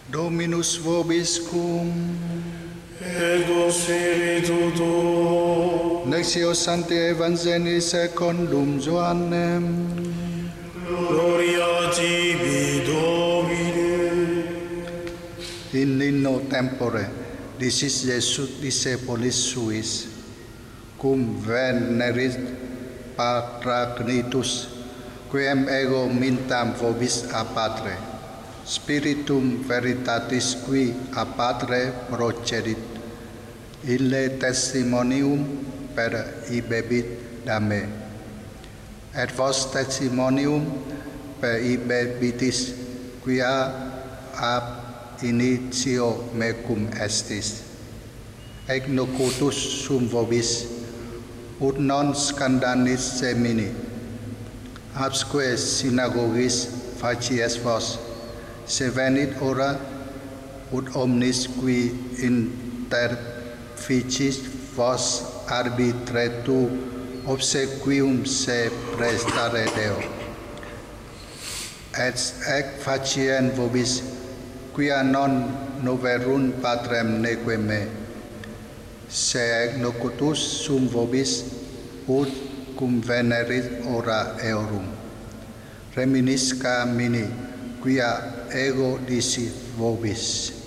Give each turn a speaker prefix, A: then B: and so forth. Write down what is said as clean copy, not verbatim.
A: Dominus vobiscum.
B: Ego spiritu tuo.
A: Lectio Sancti Evangelii secundum Johannem.
B: Gloria tibi, Domine.
A: In nino tempore, dicis Iesus discipulis suis, cum venerit Paracletus, quem ego mintam vobis a Patre, Spiritum veritatis qui a Patre procedit, ille testimonium per ibebit da me. Et vos testimonium per ibebitis, quia ab initio mecum estis. Ec locutus sum vobis, ut non scandanis semini, absque synagogis facies vos, se venit ora, ut omnis qui interficis vos arbitretu obsequium se prestare Deo. Et ec facien vobis, quia non noverunt Patrem neque me, se ec locutus sum vobis, ut cum venerit ora eorum. Reminisca mini, quia ego dici vobis.